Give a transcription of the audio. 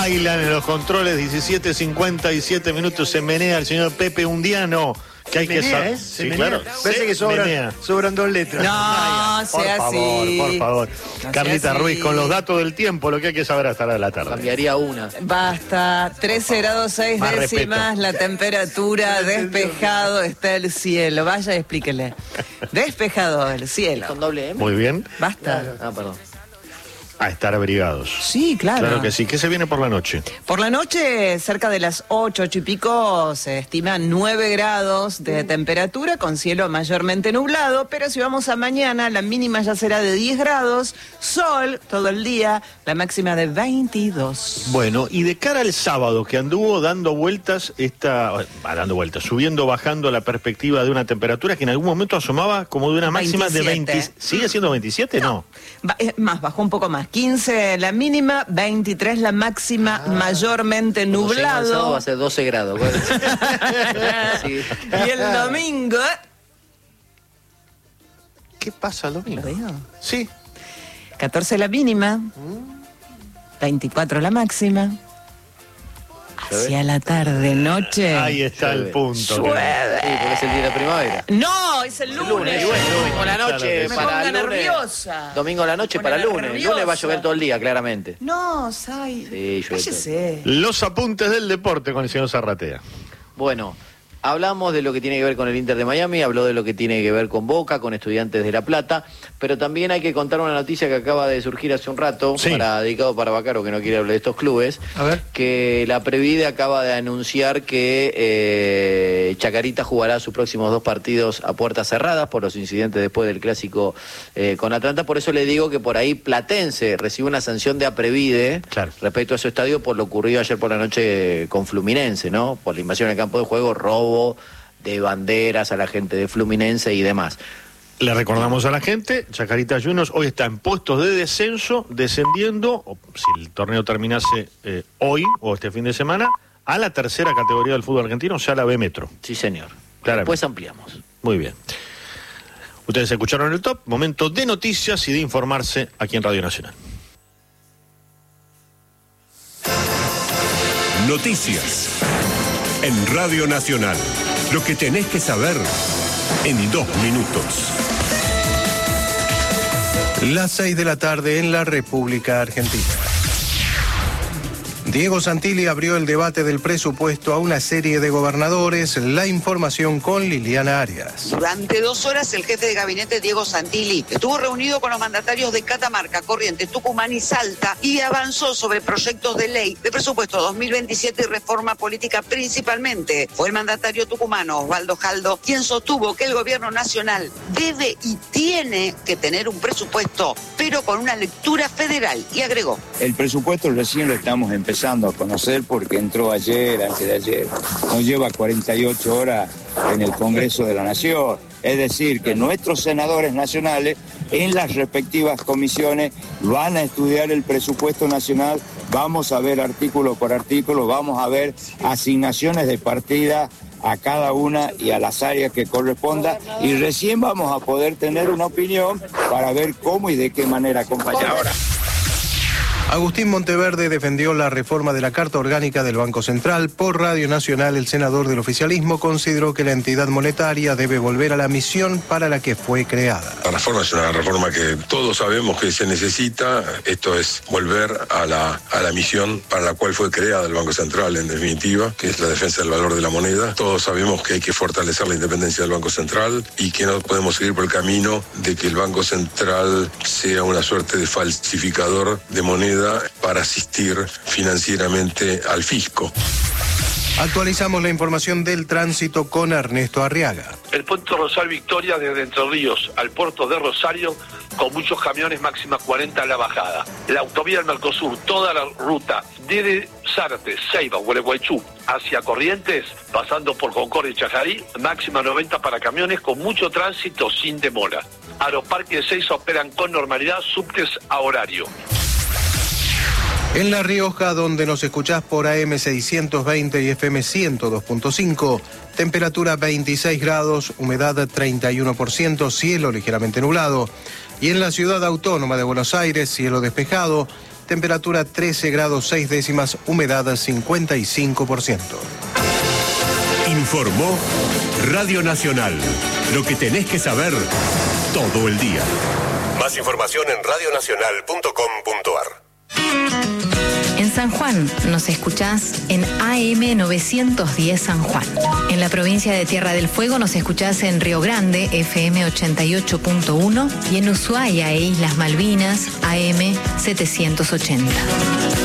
bailan en los controles, 17:57 minutos, se menea el señor Pepe Undiano. Que hay que saber. Sí, claro. Parece que sobran 2 letras. No, sea así. Por favor. No Carlita Ruiz, con los datos del tiempo, lo que hay que saber hasta la de la tarde. Cambiaría una. Basta, 13 grados 6 Más décimas, la temperatura, despejado está el cielo. Vaya, explíquele. Despejado el cielo. Con doble M. Muy bien. Basta. Ah, perdón. A estar abrigados. Sí, claro. Claro que sí. ¿Qué se viene por la noche? Por la noche, cerca de las 8 y pico, se estima 9 grados de temperatura con cielo mayormente nublado, pero si vamos a mañana, la mínima ya será de 10 grados, sol todo el día, la máxima de 22. Bueno, y de cara al sábado, que anduvo dando vueltas, subiendo, bajando la perspectiva de una temperatura que en algún momento asomaba como de una máxima 27. de 20. ¿Sigue siendo 27? No. Más, bajó un poco más. 15 la mínima, 23 la máxima, mayormente nublado. Va a ser 12 grados. Bueno. Sí. Y el domingo... ¿Qué pasa el domingo? ¿Lo digo? Sí. 14 la mínima, 24 la máxima. Hacia la tarde, noche. Ahí está el punto. Llueve. Sí, porque es el día de la primavera. No, es el lunes. Y bueno, domingo a la noche Me para ponga lunes. nerviosa. Domingo a la noche Me para pone lunes. nerviosa. Lunes va a llover todo el día, claramente. No, Sai. Sí, llueve Cállese. Los apuntes del deporte con el señor Zarratea. Bueno, hablamos de lo que tiene que ver con el Inter de Miami, habló de lo que tiene que ver con Boca, con Estudiantes de La Plata, pero también hay que contar una noticia que acaba de surgir hace un rato, Sí. dedicado para Bacaro, que no quiere hablar de estos clubes, A ver. que la Previde acaba de anunciar que Chacarita jugará sus próximos 2 partidos a puertas cerradas por los incidentes después del clásico con Atlanta. Por eso le digo que por ahí Platense recibe una sanción de Aprevide respecto a su estadio por lo ocurrido ayer por la noche con Fluminense, ¿no? Por la invasión al campo de juego, robo de banderas a la gente de Fluminense y demás. Le recordamos a la gente, Chacarita Juniors hoy está en puestos de descenso, descendiendo, o si el torneo terminase hoy o este fin de semana, a la tercera categoría del fútbol argentino, o sea, la B Metro. Sí, señor. Claramente. Después ampliamos. Muy bien. Ustedes escucharon el top, momento de noticias y de informarse aquí en Radio Nacional. Noticias en Radio Nacional. Lo que tenés que saber en 2 minutos. Las 6 de la tarde en la República Argentina. Diego Santilli abrió el debate del presupuesto a una serie de gobernadores. La información con Liliana Arias. Durante 2 horas el jefe de gabinete Diego Santilli estuvo reunido con los mandatarios de Catamarca, Corrientes, Tucumán y Salta y avanzó sobre proyectos de ley de presupuesto 2027 y reforma política principalmente. Fue el mandatario tucumano Osvaldo Jaldo quien sostuvo que el gobierno nacional debe y tiene que tener un presupuesto, pero con una lectura federal, y agregó: el presupuesto recién lo estamos empezando a conocer porque entró ayer, antes de ayer. Nos lleva 48 horas en el Congreso de la Nación. Es decir, que nuestros senadores nacionales en las respectivas comisiones van a estudiar el presupuesto nacional, vamos a ver artículo por artículo, vamos a ver asignaciones de partida a cada una y a las áreas que corresponda, y recién vamos a poder tener una opinión para ver cómo y de qué manera acompañar. Ahora, Agustín Monteverde defendió la reforma de la Carta Orgánica del Banco Central. Por Radio Nacional, el senador del oficialismo consideró que la entidad monetaria debe volver a la misión para la que fue creada. La reforma es una reforma que todos sabemos que se necesita. Esto es volver a la misión para la cual fue creada el Banco Central, en definitiva, que es la defensa del valor de la moneda. Todos sabemos que hay que fortalecer la independencia del Banco Central y que no podemos seguir por el camino de que el Banco Central sea una suerte de falsificador de moneda para asistir financieramente al fisco. Actualizamos la información del tránsito con Ernesto Arriaga. El puente Rosal Victoria desde Entre Ríos al puerto de Rosario, con muchos camiones, máxima 40 a la bajada. La autovía del Mercosur, toda la ruta desde Zárate, Ceiba, Gualeguaychú hacia Corrientes, pasando por Concordia y Chajarí, máxima 90 para camiones, con mucho tránsito sin demora. Aeroparque de Seiza operan con normalidad, subtes a horario. En La Rioja, donde nos escuchás por AM 620 y FM 102.5, temperatura 26 grados, humedad 31%, cielo ligeramente nublado. Y en la ciudad autónoma de Buenos Aires, cielo despejado, temperatura 13 grados 6 décimas, humedad 55%. Informó Radio Nacional. Lo que tenés que saber todo el día. Más información en radionacional.com.ar. En San Juan nos escuchás en AM 910 San Juan. En la provincia de Tierra del Fuego nos escuchás en Río Grande, FM 88.1, y en Ushuaia e Islas Malvinas, AM 780.